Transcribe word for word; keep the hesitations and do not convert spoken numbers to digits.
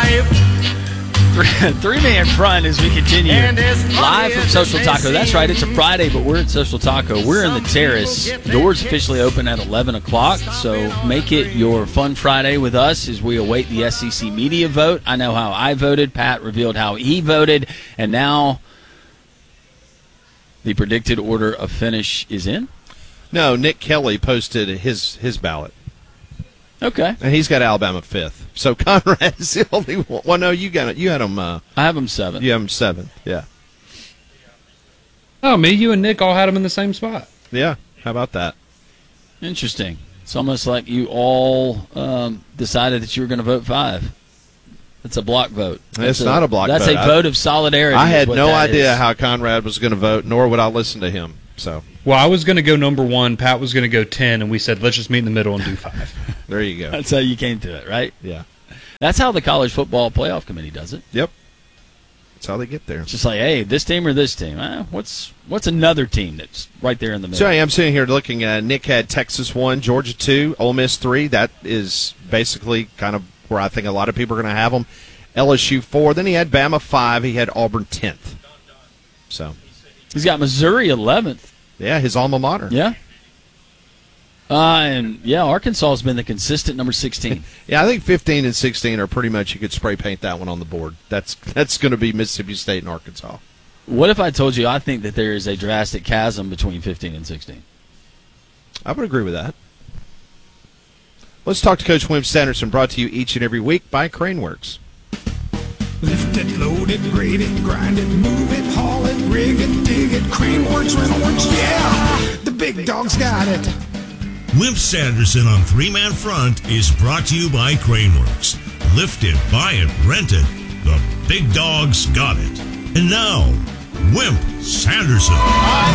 Three-man front as we continue live from Social Taco. That's right, it's a Friday, but we're at Social Taco. We're in the Terrace. Doors officially open at eleven o'clock, so make it your fun Friday with us as we await the S E C media vote. I know how I voted. Pat revealed how he voted, and now the predicted order of finish is in? No, Nick Kelly posted his his ballot. Okay. And he's got Alabama fifth. So Conrad is the only one. Well, no, you got it. You had him. Uh, I have him seventh. You have him seventh. Yeah. Oh, me, you, and Nick all had him in the same spot. Yeah. How about that? Interesting. It's almost like you all um, decided that you were going to vote five. It's a block vote. That's it's a, not a block that's vote. That's a vote of solidarity. I had no idea is. how Conrad was going to vote, nor would I listen to him. So. Well, I was going to go number one. Pat was going to go ten, and we said, let's just meet in the middle and do five. There you go. That's how you came to it, right? Yeah. That's how the College Football Playoff Committee does it. Yep. That's how they get there. It's just like, hey, this team or this team. Eh, what's what's another team that's right there in the middle? So I am sitting here looking at Nick had Texas one, Georgia two, Ole Miss three. That is basically kind of where I think a lot of people are going to have them. L S U four. Then he had Bama five. He had Auburn tenth. So he's got Missouri eleventh. Yeah, his alma mater. Yeah. Uh, and, yeah, Arkansas has been the consistent number sixteen. Yeah, I think fifteen and sixteen are pretty much, you could spray paint that one on the board. That's that's going to be Mississippi State and Arkansas. What if I told you I think that there is a drastic chasm between fifteen and sixteen? I would agree with that. Let's talk to Coach Wimp Sanderson, brought to you each and every week by Craneworks. Lift it, load it, grade it, grind it, move it, haul it, rig it, dig it, Craneworks, rental works, yeah! The big dog's got it. Wimp Sanderson on Three Man Front is brought to you by Craneworks. Lift it, buy it, rent it. The big dog's got it. And now, Wimp Sanderson.